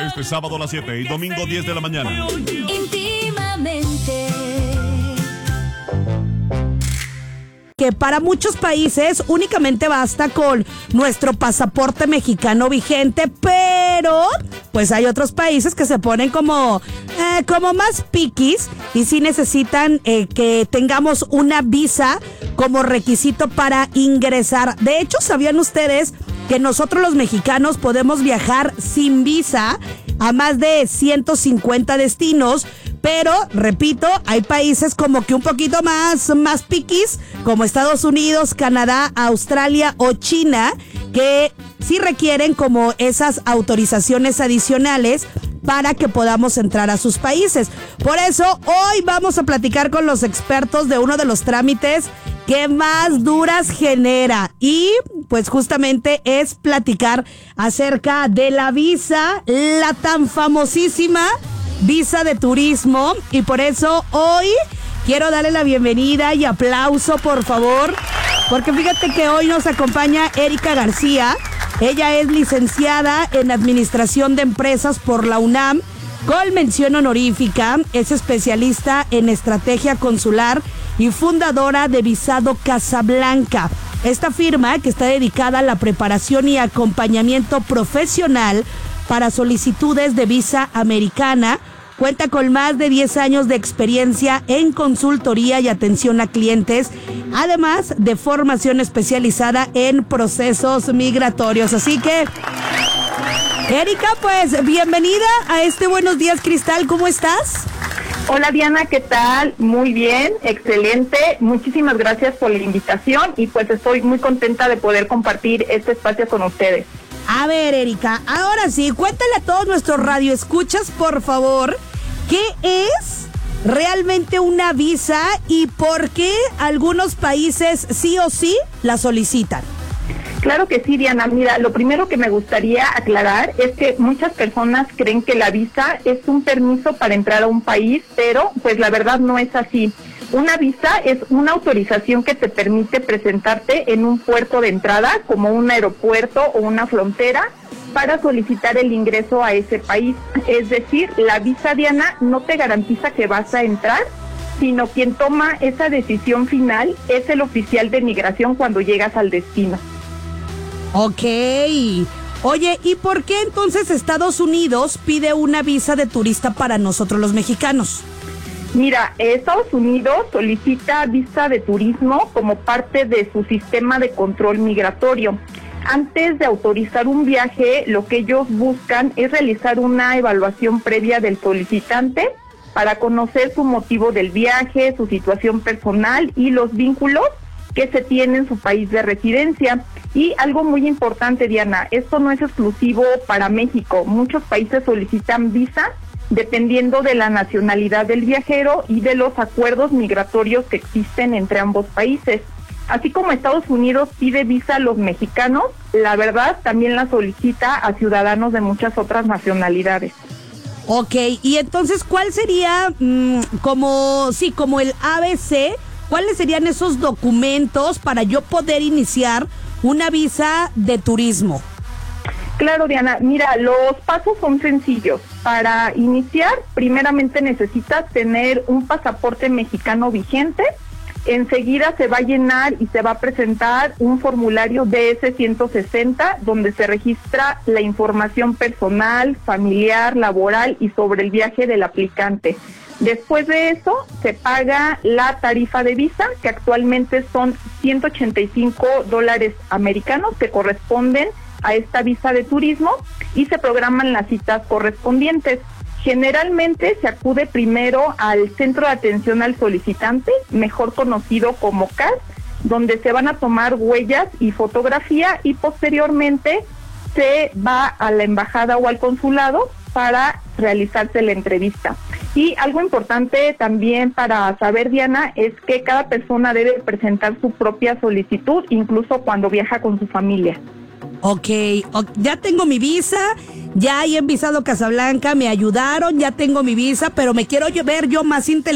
Este sábado a las 7 y domingo 10 de la mañana. Íntimamente. Que para muchos países únicamente basta con nuestro pasaporte mexicano vigente, pero pues hay otros países que se ponen como más piquis y sí necesitan que tengamos una visa como requisito para ingresar. De hecho, ¿sabían ustedes que nosotros los mexicanos podemos viajar sin visa a más de 150 destinos? Pero, repito, hay países como que un poquito más piquis, como Estados Unidos, Canadá, Australia o China, que sí requieren como esas autorizaciones adicionales para que podamos entrar a sus países. Por eso, hoy vamos a platicar con los expertos de uno de los trámites que más dudas genera. Y, pues, justamente es platicar acerca de la visa, la tan famosísima visa de turismo, y por eso hoy quiero darle la bienvenida y aplauso, por favor, porque fíjate que hoy nos acompaña Erika García. Ella es licenciada en Administración de Empresas por la UNAM, con mención honorífica, es especialista en estrategia consular y fundadora de Visado Casablanca. Esta firma, que está dedicada a la preparación y acompañamiento profesional para solicitudes de visa americana, cuenta con más de 10 años de experiencia en consultoría y atención a clientes, además de formación especializada en procesos migratorios. Así que, Erika, pues bienvenida a este Buenos Días, Cristal. ¿Cómo estás? Hola Diana, ¿qué tal? Muy bien, excelente. Muchísimas gracias por la invitación y pues estoy muy contenta de poder compartir este espacio con ustedes. A ver, Erika, ahora sí, cuéntale a todos nuestros radioescuchas, por favor, ¿qué es realmente una visa y por qué algunos países sí o sí la solicitan? Claro que sí, Diana. Mira, lo primero que me gustaría aclarar es que muchas personas creen que la visa es un permiso para entrar a un país, pero pues la verdad no es así. Una visa es una autorización que te permite presentarte en un puerto de entrada, como un aeropuerto o una frontera, para solicitar el ingreso a ese país. Es decir, la visa, Diana, no te garantiza que vas a entrar, sino quien toma esa decisión final es el oficial de migración cuando llegas al destino. Ok. Oye, ¿y por qué entonces Estados Unidos pide una visa de turista para nosotros los mexicanos? Mira, Estados Unidos solicita visa de turismo como parte de su sistema de control migratorio. Antes de autorizar un viaje, lo que ellos buscan es realizar una evaluación previa del solicitante para conocer su motivo del viaje, su situación personal y los vínculos que se tiene en su país de residencia. Y algo muy importante, Diana, esto no es exclusivo para México. Muchos países solicitan visa dependiendo de la nacionalidad del viajero y de los acuerdos migratorios que existen entre ambos países. Así como Estados Unidos pide visa a los mexicanos, la verdad también la solicita a ciudadanos de muchas otras nacionalidades. Ok, y entonces, ¿cuál sería como el ABC? ¿Cuáles serían esos documentos para yo poder iniciar una visa de turismo? Claro, Diana, mira, los pasos son sencillos. Para iniciar, primeramente necesitas tener un pasaporte mexicano vigente. Enseguida se va a llenar y se va a presentar un formulario DS-160 donde se registra la información personal, familiar, laboral y sobre el viaje del aplicante. Después de eso, se paga la tarifa de visa, que actualmente son $185 americanos, que corresponden a esta visa de turismo, y se programan las citas correspondientes. Generalmente se acude primero al Centro de Atención al Solicitante, mejor conocido como CAS, donde se van a tomar huellas y fotografía, y posteriormente se va a la embajada o al consulado para realizarse la entrevista. Y algo importante también para saber, Diana, es que cada persona debe presentar su propia solicitud, incluso cuando viaja con su familia. Ok, ya tengo mi visa, ya ahí en Visado Casablanca me ayudaron, ya tengo mi visa, pero me quiero ver yo más inteligente.